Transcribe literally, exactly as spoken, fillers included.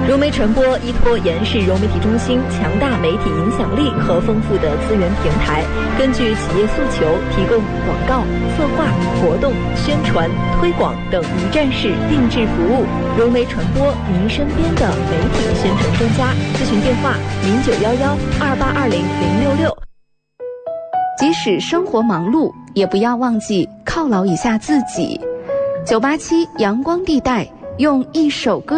融媒传播依托延世融媒体中心强大媒体影响力和丰富的资源平台，根据企业诉求，提供广告、策划、活动、宣传、推广等一站式定制服务。融媒传播，您身边的媒体宣传专家。咨询电话：零九幺幺二八二零零六六。 即使生活忙碌，也不要忘记犒劳一下自己。九八七阳光地带，用一首歌